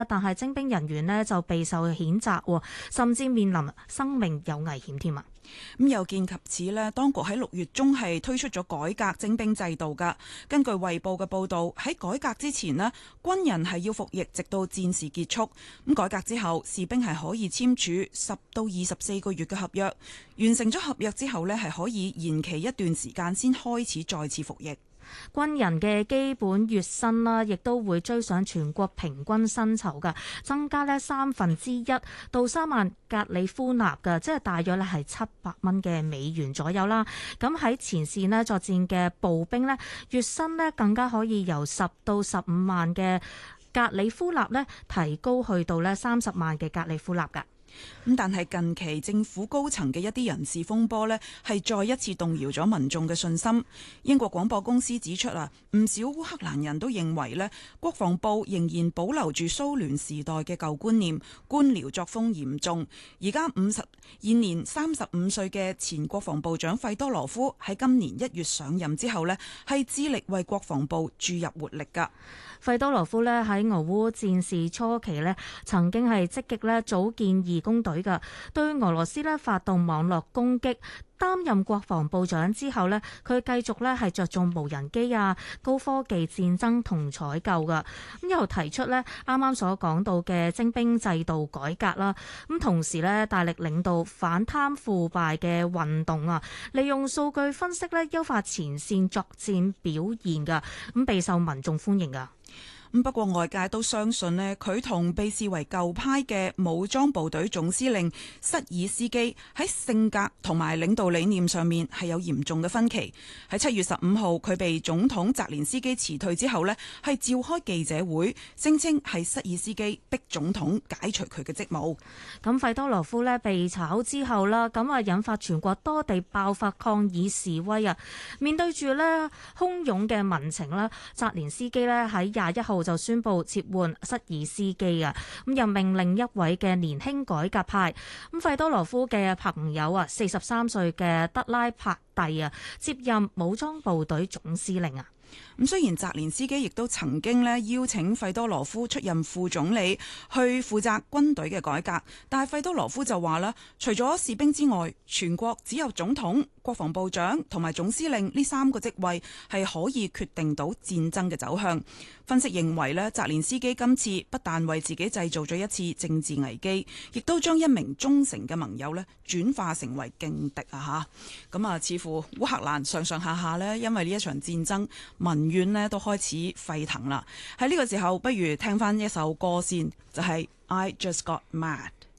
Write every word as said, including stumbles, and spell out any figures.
但係徵兵人員呢就備受譴責，甚至面臨生命有危險添啊！ 咁又見及此呢，當局喺六月中係推出咗改革徵兵制度㗎。根據衛報嘅報導，喺改革之前呢，軍人係要服役直到戰事結束。咁改革之後，士兵係可以簽署十到二十四個月嘅合約，完成咗合約之後呢，係可以延期一段時間先開始再次服役。 軍人嘅基本月薪啦，亦都會追上全國平均薪酬㗎，增加呢三分之一到三萬格里夫納㗎，即係大約咧係七百蚊嘅美元左右啦。咁喺前線呢作戰嘅步兵呢，月薪呢更加可以由十到十五萬嘅格里夫納呢提高去到呢三十萬嘅格里夫納㗎。 咁但係近期政府高層嘅一啲人事風波呢，係再一次動搖咗民眾嘅信心。英國廣播公司指出啊，唔少烏克蘭人都認為呢，國防部仍然保留住蘇聯時代嘅舊觀念，官僚作風嚴重。而家五十現年三十五歲嘅前國防部長費多羅夫喺今年一月上任之後呢，係致力為國防部注入活力㗎。 費多羅夫呢喺俄烏戰事初期呢，曾經係積極呢組建義工隊㗎，對俄羅斯呢發動網絡攻擊。擔任國防部長之後呢，佢繼續呢係着重無人機啊、高科技戰爭同採購㗎。咁又提出呢啱啱所講到嘅徵兵制度改革啦。咁同時呢，大力領導反貪腐敗嘅運動啊，利用數據分析呢優化前線作戰表現㗎，咁備受民眾歡迎㗎。 不過外界都相信呢，佢同被視為舊派嘅武裝部隊總司令瑟爾斯基喺性格同埋領導理念上面係有嚴重嘅分歧。喺七月十五號，佢被總統澤連斯基辭退之後呢，係召開記者會，聲稱係瑟爾斯基逼總統解除佢嘅職務。 咁費多羅夫呢被炒之後啦，咁啊引發全國多地爆發抗議示威啊！面對住呢洶湧嘅民情啦，澤連斯基呢喺廿一號就宣布撤換瑟爾斯基啊，咁又命令一位嘅年輕改革派咁費多羅夫嘅朋友啊，四十三歲嘅德拉帕蒂啊，接任武裝部隊總司令啊。 咁雖然澤連斯基亦都曾經咧邀請費多羅夫出任副總理，去負責軍隊嘅改革，但係費多羅夫就話啦，除咗士兵之外，全國只有總統、國防部長同埋總司令呢三個職位係可以決定到戰爭嘅走向。分析認為咧，澤連斯基今次不但為自己製造咗一次政治危機，亦都將一名忠誠嘅盟友咧轉化成為勁敵啊！嚇咁啊，似乎烏克蘭上上下下咧，因為呢一場戰爭，民怨咧都開始沸騰啦。喺呢個時候，不如聽翻一首歌先，就係、是、I Just Got Mad。